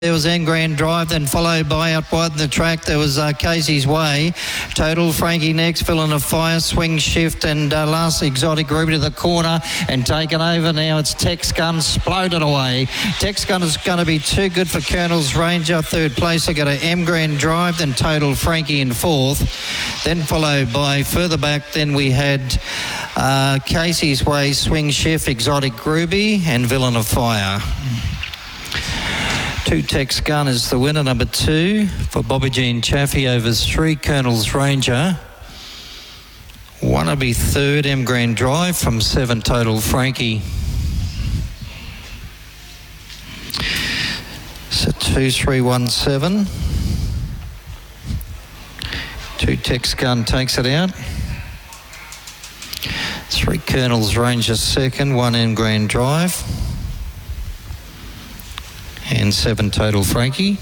There was Grand Drive, then followed by out wide in the track. There was Casey's Way. Total Frankie next, Villain of Fire, Swing Shift, and last Exotic Ruby to the corner and taken over. Now it's Tex Gun, exploded away. Tex Gun is going to be too good for Colonel's Ranger. Third place, they got a Grand Drive, then Total Frankie in fourth. Then followed by further back, then we had Casey's Way, Swing Shift, Exotic Ruby, and Villain of Fire. Two Tex Gun is the winner, number 2 for Bobby Jean Chaffee over 3 Colonel's Ranger. Wannabe third, Grand Drive from 7 Total Frankie. So 2-3-1-7. 2 Tex Gun takes it out. 3 Colonel's Ranger second, 1 Grand Drive. And 7 Total Frankie.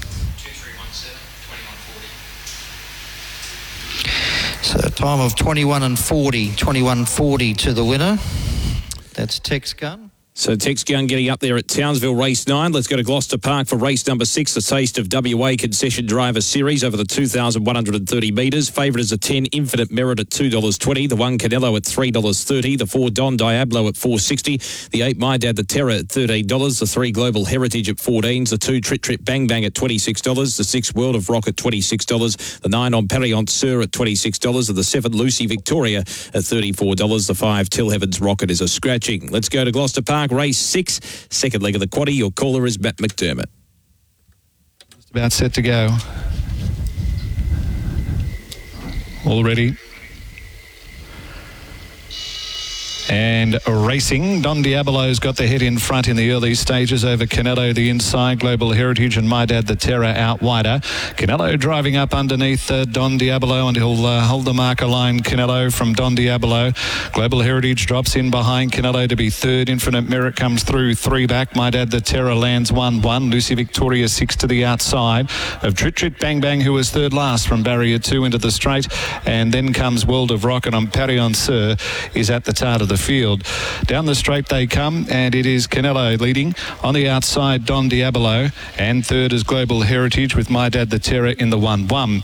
2140. So a time of 21:40 to the winner. That's Tex Gun. So Tex Gun getting up there at Townsville Race 9. Let's go to Gloucester Park for race number 6, the Taste of WA Concession Driver Series over the 2,130 metres. Favourite is a 10 Infinite Merit at $2.20, the 1 Canelo at $3.30, the 4 Don Diablo at $4.60, the 8 My Dad the Terror at $13, the 3 Global Heritage at $14, the 2 Trit Trit Bang Bang at $26, the 6 World of Rock at $26, the 9 Emperiant Sir at $26, and the 7 Lucy Victoria at $34, the 5 Till Heaven's Rocket is a scratching. Let's go to Gloucester Park. Race 6, second leg of the quaddie. Your caller is Matt McDermott. Just about set to go. All ready. And racing, Don Diablo's got the head in front in the early stages over Canelo, the inside, Global Heritage and My Dad the Terror out wider. Canelo driving up underneath Don Diablo, and he'll hold the marker line, Canelo, from Don Diablo. Global Heritage drops in behind Canelo to be third. Infinite Merit comes through 3 back. My Dad the Terror lands 1-1. Lucy Victoria 6 to the outside of Trit Trit Bang Bang, who was third last from barrier 2 into the straight. And then comes World of Rock, and Emperiant Sir is at the start of the field. Down the straight they come, and it is Canelo leading. On the outside, Don Diablo, and third is Global Heritage with My Dad the Terror in the 1-1.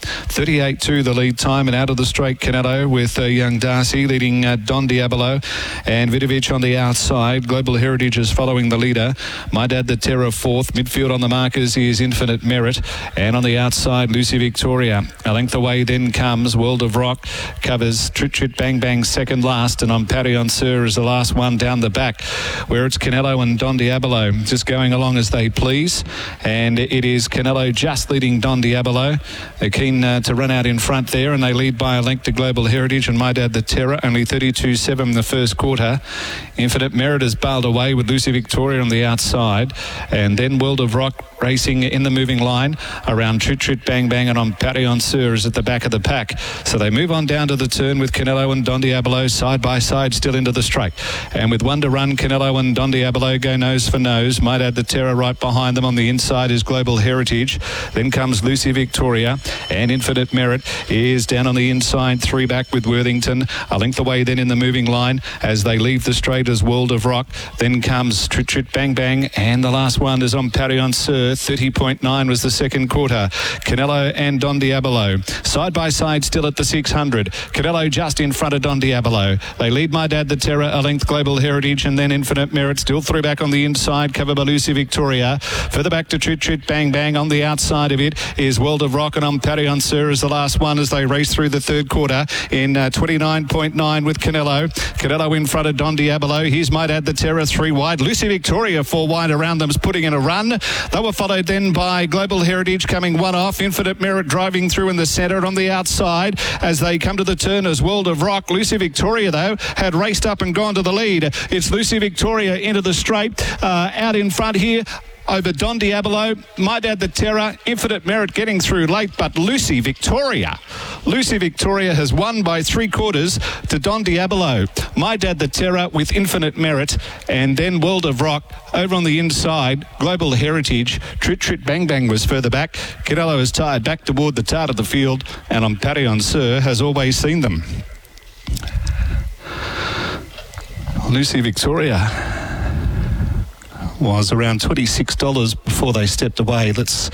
38.2 the lead time, and out of the straight Canelo with young Darcy leading Don Diablo, and Vidovic on the outside. Global Heritage is following the leader. My Dad the Terror fourth. Midfield on the markers is Infinite Merit, and on the outside Lucy Victoria. A length away then comes World of Rock, covers Trit Trit Bang Bang second last, and Emperiant Sir is the last one down the back, where it's Canelo and Don Diablo just going along as they please. And it is Canelo just leading Don Diablo. They're keen to run out in front there, and they lead by a length to Global Heritage and My Dad the Terror, only 32.7 in the first quarter. Infinite Merit has bailed away with Lucy Victoria on the outside, and then World of Rock racing in the moving line around Trit Trit Bang Bang, and Emperiant Sir is at the back of the pack. So they move on down to the turn with Canelo and Don Diablo side by side still into the straight. And with 1 to run, Canelo and Don Diablo go nose for nose. My Dad the Terror right behind them. On the inside is Global Heritage. Then comes Lucy Victoria, and Infinite Merit is down on the inside, 3 back with Worthington. A length away then in the moving line as they leave the straight as World of Rock. Then comes Trit Trit Bang Bang, and the last one is Emperiant Sir. 30.9 was the second quarter. Canelo and Don Diablo side by side still at the 600. Canelo just in front of Don Diablo. They lead My Dad the Terror a length, Global Heritage, and then Infinite Merit still 3 back on the inside, covered by Lucy Victoria. Further back to Trit Trit Bang Bang. On the outside of it is World of Rock, and Emperiant Sir is the last one as they race through the third quarter in 29.9 with Canelo. Canelo in front of Don Diablo. Here's My Dad the Terror 3 wide. Lucy Victoria 4 wide around them's putting in a run. They were followed then by Global Heritage coming 1 off. Infinite Merit driving through in the centre. On the outside as they come to the turn as World of Rock. Lucy Victoria though had raced up and gone to the lead. It's Lucy Victoria into the straight, out in front here over Don Diablo. My Dad the Terror, Infinite Merit getting through late, but Lucy Victoria has won by 3/4 to Don Diablo. My Dad the Terror with Infinite Merit, and then World of Rock over on the inside. Global Heritage, Trit Trit Bang Bang was further back. Canelo is tied back toward the start of the field, and Emperiant Sir has always seen them. Lucy Victoria was around $26 before they stepped away. Let's